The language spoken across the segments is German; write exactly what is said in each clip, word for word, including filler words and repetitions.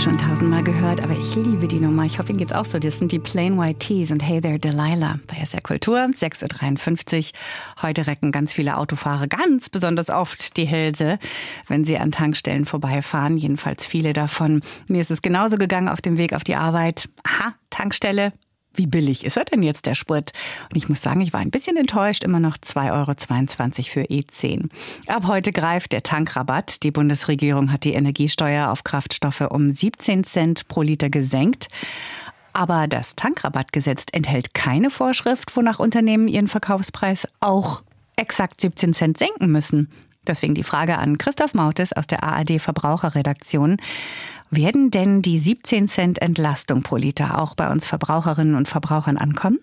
schon tausendmal gehört, aber ich liebe die Nummer. Ich hoffe, Ihnen geht's auch so. Das sind die Plain White Tees und Hey There Delilah bei S R Kultur, sechs Uhr dreiundfünfzig. Heute recken ganz viele Autofahrer ganz besonders oft die Hälse, wenn sie an Tankstellen vorbeifahren. Jedenfalls viele davon. Mir ist es genauso gegangen auf dem Weg auf die Arbeit. Aha, Tankstelle. Wie billig ist er denn jetzt, der Sprit? Und ich muss sagen, ich war ein bisschen enttäuscht, immer noch zwei Euro zweiundzwanzig für E zehn. Ab heute greift der Tankrabatt. Die Bundesregierung hat die Energiesteuer auf Kraftstoffe um siebzehn Cent pro Liter gesenkt. Aber das Tankrabattgesetz enthält keine Vorschrift, wonach Unternehmen ihren Verkaufspreis auch exakt siebzehn Cent senken müssen. Deswegen die Frage an Christoph Mautes aus der A R D Verbraucherredaktion. Werden denn die siebzehn Cent Entlastung pro Liter auch bei uns Verbraucherinnen und Verbrauchern ankommen?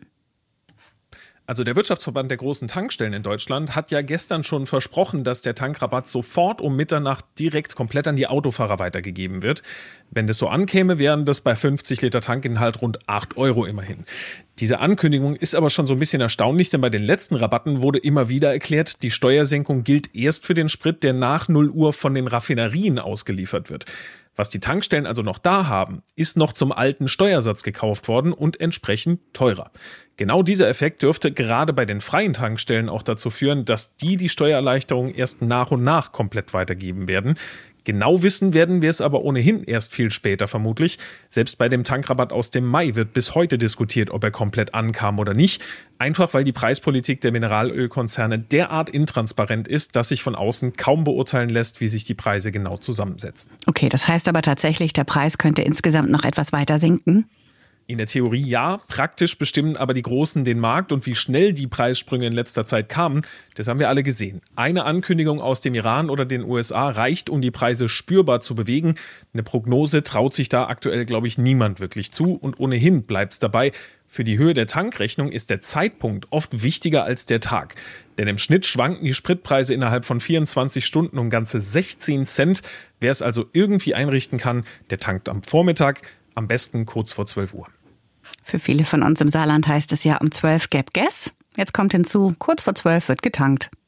Also der Wirtschaftsverband der großen Tankstellen in Deutschland hat ja gestern schon versprochen, dass der Tankrabatt sofort um Mitternacht direkt komplett an die Autofahrer weitergegeben wird. Wenn das so ankäme, wären das bei fünfzig Liter Tankinhalt rund acht Euro immerhin. Diese Ankündigung ist aber schon so ein bisschen erstaunlich, denn bei den letzten Rabatten wurde immer wieder erklärt, die Steuersenkung gilt erst für den Sprit, der nach null Uhr von den Raffinerien ausgeliefert wird. Was die Tankstellen also noch da haben, ist noch zum alten Steuersatz gekauft worden und entsprechend teurer. Genau dieser Effekt dürfte gerade bei den freien Tankstellen auch dazu führen, dass die die Steuererleichterung erst nach und nach komplett weitergeben werden. Genau wissen werden wir es aber ohnehin erst viel später vermutlich. Selbst bei dem Tankrabatt aus dem Mai wird bis heute diskutiert, ob er komplett ankam oder nicht. Einfach weil die Preispolitik der Mineralölkonzerne derart intransparent ist, dass sich von außen kaum beurteilen lässt, wie sich die Preise genau zusammensetzen. Okay, das heißt aber tatsächlich, der Preis könnte insgesamt noch etwas weiter sinken? In der Theorie ja, praktisch bestimmen aber die Großen den Markt und wie schnell die Preissprünge in letzter Zeit kamen, das haben wir alle gesehen. Eine Ankündigung aus dem Iran oder den U S A reicht, um die Preise spürbar zu bewegen. Eine Prognose traut sich da aktuell, glaube ich, niemand wirklich zu und ohnehin bleibt es dabei. Für die Höhe der Tankrechnung ist der Zeitpunkt oft wichtiger als der Tag. Denn im Schnitt schwanken die Spritpreise innerhalb von vierundzwanzig Stunden um ganze sechzehn Cent. Wer es also irgendwie einrichten kann, der tankt am Vormittag, am besten kurz vor zwölf Uhr. Für viele von uns im Saarland heißt es ja um zwölf gäb Gas. Jetzt kommt hinzu, kurz vor zwölf wird getankt.